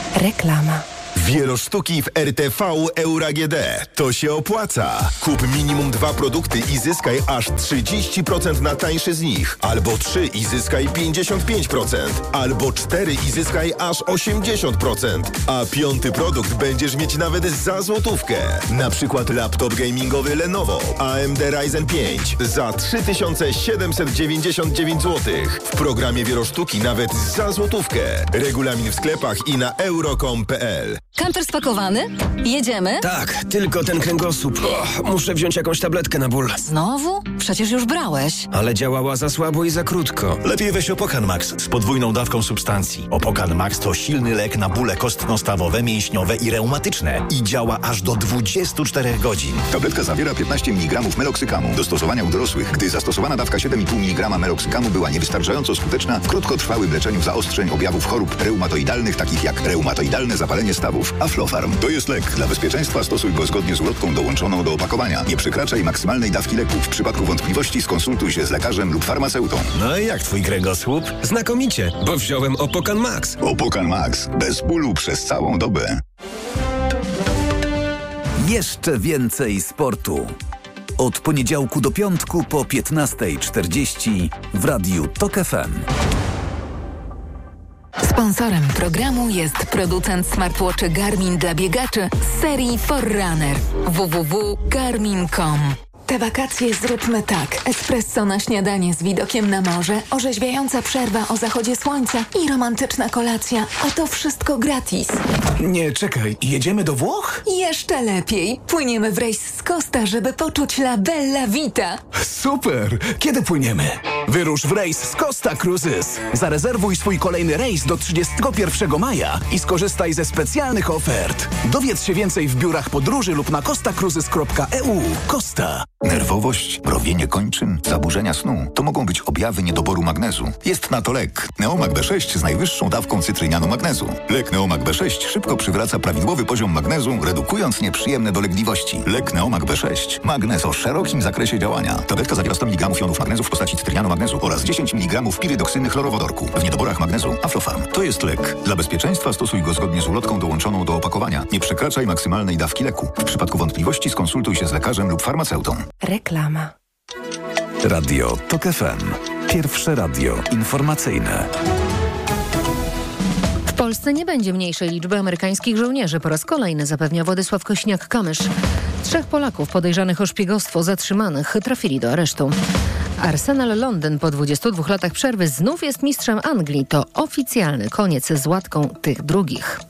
Reklama. Wielosztuki w RTV Euro AGD. To się opłaca. Kup minimum 2 produkty i zyskaj aż 30% na tańszy z nich. Albo 3 i zyskaj 55%. Albo 4 i zyskaj aż 80%. A 5. produkt będziesz mieć nawet za złotówkę. Na przykład laptop gamingowy Lenovo AMD Ryzen 5 za 3799 zł. W programie Wielosztuki nawet za złotówkę. Regulamin w sklepach i na euro.com.pl. Kamper spakowany? Jedziemy? Tak, tylko ten kręgosłup. Muszę wziąć jakąś tabletkę na ból. Znowu? Przecież już brałeś. Ale działała za słabo i za krótko. Lepiej weź Opokan Max z podwójną dawką substancji. Opokan Max to silny lek na bóle kostno-stawowe, mięśniowe i reumatyczne. I działa aż do 24 godzin. Tabletka zawiera 15 mg meloksykamu. Do stosowania u dorosłych, gdy zastosowana dawka 7,5 mg meloksykamu była niewystarczająco skuteczna w krótkotrwałym leczeniu zaostrzeń objawów chorób reumatoidalnych, takich jak reumatoidalne zapalenie stawów. Aflofarm to jest lek. Dla bezpieczeństwa stosuj go zgodnie z ulotką dołączoną do opakowania. Nie przekraczaj maksymalnej dawki leku. W przypadku wątpliwości skonsultuj się z lekarzem lub farmaceutą. No i jak twój kręgosłup? Znakomicie, bo wziąłem Opokan Max. Opokan Max. Bez bólu przez całą dobę. Jeszcze więcej sportu. Od poniedziałku do piątku po 15:40 w Radiu TOK FM. Sponsorem programu jest producent smartwatchy Garmin dla biegaczy z serii Forerunner. www.garmin.com. Te wakacje zróbmy tak. Espresso na śniadanie z widokiem na morze, orzeźwiająca przerwa o zachodzie słońca i romantyczna kolacja. A to wszystko gratis. Nie, czekaj. Jedziemy do Włoch? Jeszcze lepiej. Płyniemy w rejs z Costa, żeby poczuć la bella vita. Super! Kiedy płyniemy? Wyrusz w rejs z Costa Cruises. Zarezerwuj swój kolejny rejs do 31 maja i skorzystaj ze specjalnych ofert. Dowiedz się więcej w biurach podróży lub na costacruises.eu. Costa. Nerwowość, mrowienie kończyn, zaburzenia snu to mogą być objawy niedoboru magnezu. Jest na to lek. Neomag B6 z najwyższą dawką cytrynianu magnezu. Lek Neomag B6 szybko przywraca prawidłowy poziom magnezu, redukując nieprzyjemne dolegliwości. Lek Neomag B6. Magnez o szerokim zakresie działania. Tabletka zawiera 100 mg jonów magnezu w postaci cytrynianu magnezu oraz 10 mg pirydoksyny chlorowodorku. W niedoborach magnezu Aflofarm. To jest lek. Dla bezpieczeństwa stosuj go zgodnie z ulotką dołączoną do opakowania. Nie przekraczaj maksymalnej dawki leku. W przypadku wątpliwości skonsultuj się z lekarzem lub farmaceutą. Reklama. Radio TOK FM. Pierwsze radio informacyjne. W Polsce nie będzie mniejszej liczby amerykańskich żołnierzy. Po raz kolejny zapewnia Władysław Kośniak-Kamysz. 3 Polaków podejrzanych o szpiegostwo zatrzymanych trafili do aresztu. Arsenal Londyn po 22 latach przerwy znów jest mistrzem Anglii. To oficjalny koniec z łatką tych drugich.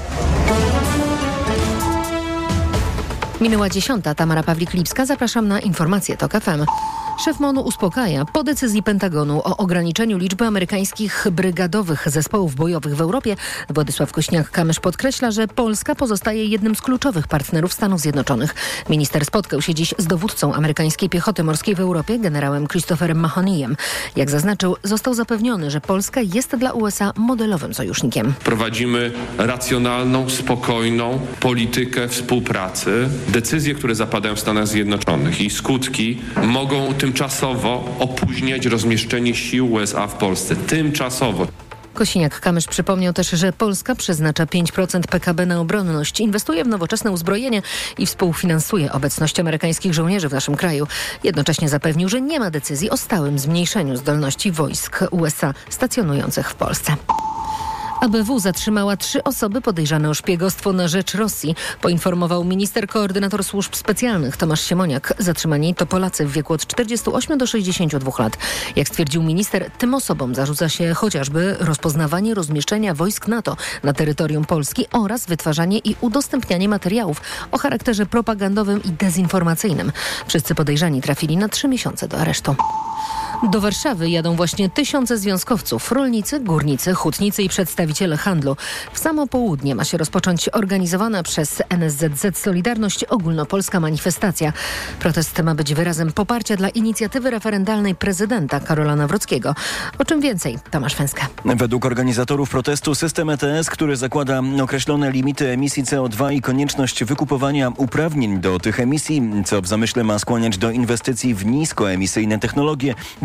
Minęła 10. Tamara Pawlik-Lipska. Zapraszam na informacje TOK FM. Szef MON-u uspokaja. Po decyzji Pentagonu o ograniczeniu liczby amerykańskich brygadowych zespołów bojowych w Europie, Władysław Kośniak-Kamysz podkreśla, że Polska pozostaje jednym z kluczowych partnerów Stanów Zjednoczonych. Minister spotkał się dziś z dowódcą amerykańskiej piechoty morskiej w Europie, generałem Christopherem Mahoneyem. Jak zaznaczył, został zapewniony, że Polska jest dla USA modelowym sojusznikiem. Prowadzimy racjonalną, spokojną politykę współpracy. Decyzje, które zapadają w Stanach Zjednoczonych i skutki mogą tymczasowo opóźniać rozmieszczenie sił USA w Polsce. Tymczasowo. Kośniak-Kamysz przypomniał też, że Polska przeznacza 5% PKB na obronność, inwestuje w nowoczesne uzbrojenie i współfinansuje obecność amerykańskich żołnierzy w naszym kraju. Jednocześnie zapewnił, że nie ma decyzji o stałym zmniejszeniu zdolności wojsk USA stacjonujących w Polsce. ABW zatrzymała 3 osoby podejrzane o szpiegostwo na rzecz Rosji, poinformował minister koordynator służb specjalnych Tomasz Siemoniak. Zatrzymani to Polacy w wieku od 48 do 62 lat. Jak stwierdził minister, tym osobom zarzuca się chociażby rozpoznawanie rozmieszczenia wojsk NATO na terytorium Polski oraz wytwarzanie i udostępnianie materiałów o charakterze propagandowym i dezinformacyjnym. Wszyscy podejrzani trafili na 3 miesiące do aresztu. Do Warszawy jadą właśnie tysiące związkowców, rolnicy, górnicy, hutnicy i przedstawiciele handlu. W samo południe ma się rozpocząć organizowana przez NSZZ Solidarność ogólnopolska manifestacja. Protest ma być wyrazem poparcia dla inicjatywy referendalnej prezydenta Karola Nawrockiego. O czym więcej? Tomasz Węska. Według organizatorów protestu system ETS, który zakłada określone limity emisji CO2 i konieczność wykupowania uprawnień do tych emisji, co w zamyśle ma skłaniać do inwestycji w niskoemisyjne technologie,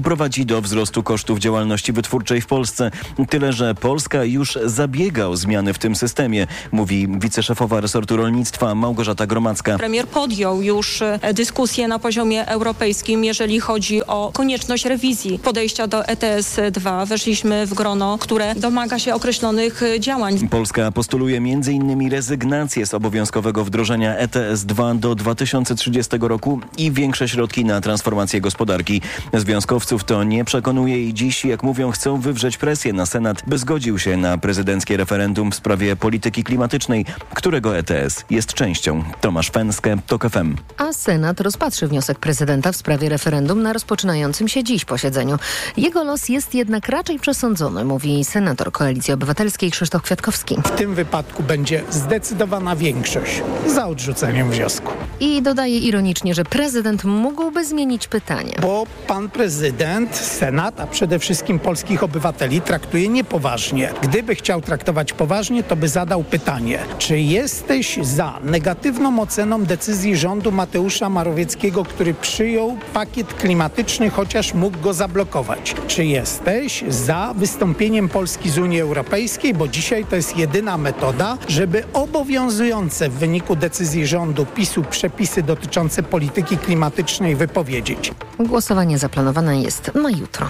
prowadzi do wzrostu kosztów działalności wytwórczej w Polsce. Tyle, że Polska już zabiega o zmiany w tym systemie, mówi wiceszefowa resortu rolnictwa Małgorzata Gromacka. Premier podjął już dyskusję na poziomie europejskim, jeżeli chodzi o konieczność rewizji podejścia do ETS-2. Weszliśmy w grono, które domaga się określonych działań. Polska postuluje m.in. rezygnację z obowiązkowego wdrożenia ETS-2 do 2030 roku i większe środki na transformację gospodarki. Związkowców to nie przekonuje i dziś, jak mówią, chcą wywrzeć presję na Senat, by zgodził się na prezydenckie referendum w sprawie polityki klimatycznej, którego ETS jest częścią. Tomasz Fęskę, TOK FM. A Senat rozpatrzy wniosek prezydenta w sprawie referendum na rozpoczynającym się dziś posiedzeniu. Jego los jest jednak raczej przesądzony, mówi senator Koalicji Obywatelskiej Krzysztof Kwiatkowski. W tym wypadku będzie zdecydowana większość za odrzuceniem wniosku. I dodaje ironicznie, że prezydent mógłby zmienić pytanie. Bo pan prezydent, Senat, a przede wszystkim polskich obywateli traktuje niepoważnie. Gdyby chciał traktować poważnie, to by zadał pytanie, czy jesteś za negatywną oceną decyzji rządu Mateusza Morawieckiego, który przyjął pakiet klimatyczny, chociaż mógł go zablokować? Czy jesteś za wystąpieniem Polski z Unii Europejskiej, bo dzisiaj to jest jedyna metoda, żeby obowiązujące w wyniku decyzji rządu PiS-u przepisy dotyczące polityki klimatycznej wypowiedzieć? Głosowanie zaplanowane jest na jutro.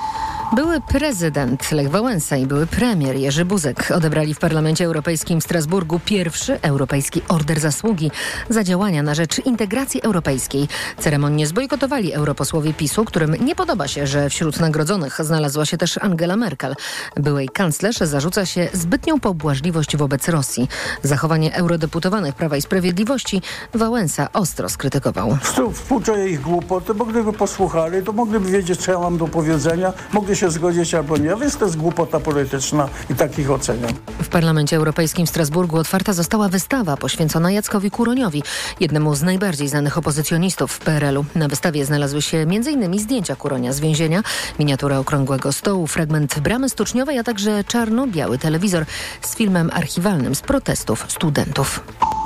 Były prezydent Lech Wałęsa i były premier Jerzy Buzek odebrali w Parlamencie Europejskim w Strasburgu pierwszy Europejski Order Zasługi za działania na rzecz integracji europejskiej. Ceremonię zbojkotowali europosłowie PiS-u, którym nie podoba się, że wśród nagrodzonych znalazła się też Angela Merkel. Byłej kanclerz zarzuca się zbytnią pobłażliwość wobec Rosji. Zachowanie eurodeputowanych Prawa i Sprawiedliwości Wałęsa ostro skrytykował. Współczuję ich głupoty, bo gdyby posłuchali, to mogliby wiedzieć, co ja mam do powiedzenia. Mogli się zgodzić albo nie, więc to jest głupota polityczna i takich oceniam. W Parlamencie Europejskim w Strasburgu otwarta została wystawa poświęcona Jackowi Kuroniowi, jednemu z najbardziej znanych opozycjonistów w PRL-u. Na wystawie znalazły się m.in. zdjęcia Kuronia z więzienia, miniatura okrągłego stołu, fragment bramy stoczniowej, a także czarno-biały telewizor z filmem archiwalnym z protestów studentów.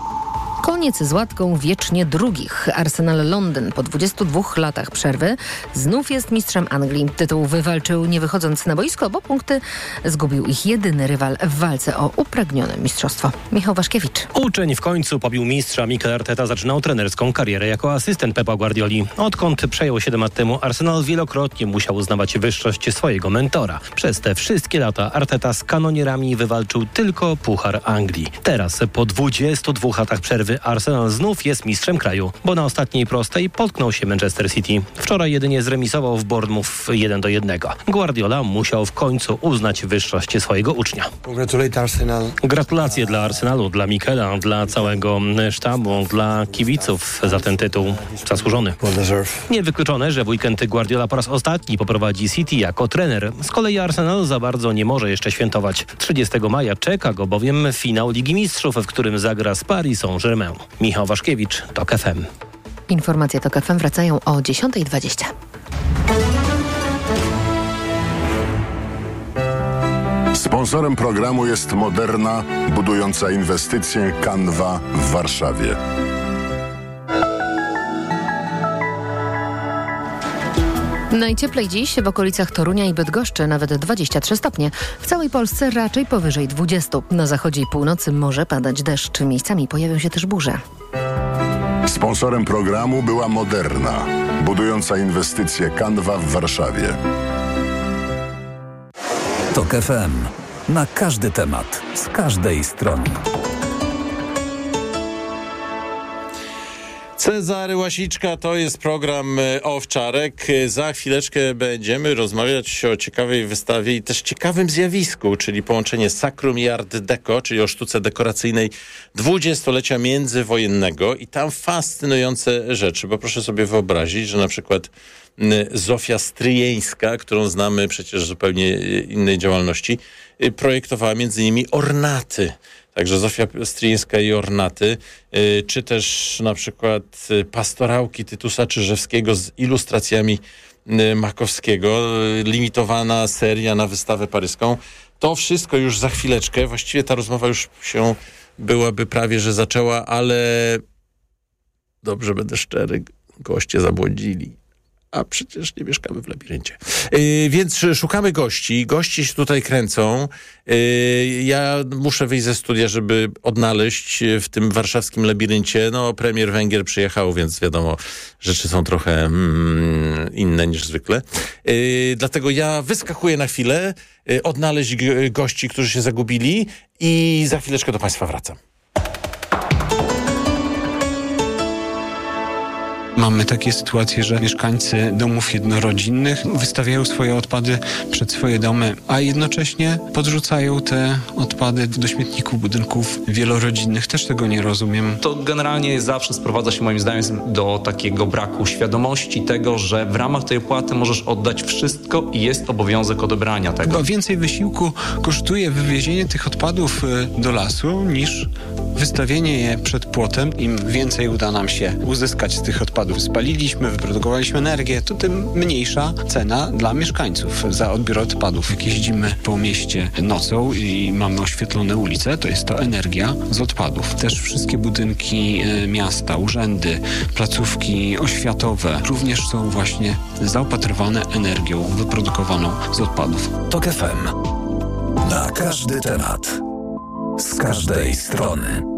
Koniec z łatką wiecznie drugich. Arsenal Londyn po 22 latach przerwy znów jest mistrzem Anglii. Tytuł wywalczył nie wychodząc na boisko, bo punkty zgubił ich jedyny rywal w walce o upragnione mistrzostwo. Michał Waszkiewicz. Uczeń w końcu pobił mistrza. Mikel Arteta zaczynał trenerską karierę jako asystent Pepa Guardioli. Odkąd przejął 7 lat temu, Arsenal wielokrotnie musiał uznawać wyższość swojego mentora. Przez te wszystkie lata Arteta z kanonierami wywalczył tylko Puchar Anglii. Teraz po 22 latach przerwy Arsenal znów jest mistrzem kraju, bo na ostatniej prostej potknął się Manchester City. Wczoraj jedynie zremisował w Bournemouth 1-1. Guardiola musiał w końcu uznać wyższość swojego ucznia. Gratulacje dla Arsenalu, dla Mikela, dla całego sztabu, dla kibiców za ten tytuł zasłużony. Niewykluczone, że w weekend Guardiola po raz ostatni poprowadzi City jako trener. Z kolei Arsenal za bardzo nie może jeszcze świętować. 30 maja czeka go bowiem finał Ligi Mistrzów, w którym zagra z Paris Saint-Germain. Michał Waszkiewicz, TOK FM. Informacje TOK FM wracają o 10:20. Sponsorem programu jest Moderna, budująca inwestycje Canva w Warszawie. Najcieplej dziś w okolicach Torunia i Bydgoszczy, nawet 23 stopnie. W całej Polsce raczej powyżej 20. Na zachodzie i północy może padać deszcz. Miejscami pojawią się też burze. Sponsorem programu była Moderna, budująca inwestycje Canva w Warszawie. TOK FM. Na każdy temat, z każdej strony. Cezary Łasiczka, to jest program Owczarek. Za chwileczkę będziemy rozmawiać o ciekawej wystawie i też ciekawym zjawisku, czyli połączenie Sacrum i Art Deco, czyli o sztuce dekoracyjnej dwudziestolecia międzywojennego i tam fascynujące rzeczy, bo proszę sobie wyobrazić, że na przykład Zofia Stryjeńska, którą znamy przecież z zupełnie innej działalności, projektowała między innymi ornaty. Także Zofia Stryjeńska i ornaty, czy też na przykład pastorałki Tytusa Czyżewskiego z ilustracjami Makowskiego, limitowana seria na wystawę paryską. To wszystko już za chwileczkę. Właściwie ta rozmowa już się byłaby prawie, że zaczęła, ale dobrze będę szczery, goście zabłądzili. a przecież nie mieszkamy w labiryncie. Więc szukamy gości. Goście się tutaj kręcą. Ja muszę wyjść ze studia, żeby odnaleźć w tym warszawskim labiryncie. No, premier Węgier przyjechał, więc wiadomo, rzeczy są trochę inne niż zwykle. Dlatego ja wyskakuję na chwilę, odnaleźć gości, którzy się zagubili i za chwileczkę do Państwa wracam. Mamy takie sytuacje, że mieszkańcy domów jednorodzinnych wystawiają swoje odpady przed swoje domy, a jednocześnie podrzucają te odpady do śmietników budynków wielorodzinnych. Też tego nie rozumiem. To generalnie zawsze sprowadza się moim zdaniem do takiego braku świadomości tego, że w ramach tej opłaty możesz oddać wszystko i jest obowiązek odebrania tego. Chyba więcej wysiłku kosztuje wywiezienie tych odpadów do lasu niż wystawienie je przed płotem. Im więcej uda nam się uzyskać z tych odpadów, spaliliśmy, wyprodukowaliśmy energię, to tym mniejsza cena dla mieszkańców za odbiór odpadów. Jak jeździmy po mieście nocą i mamy oświetlone ulice, to jest to energia z odpadów. Też wszystkie budynki miasta, urzędy, placówki oświatowe również są właśnie zaopatrywane energią wyprodukowaną z odpadów. TOK FM. Na każdy temat. Z każdej strony.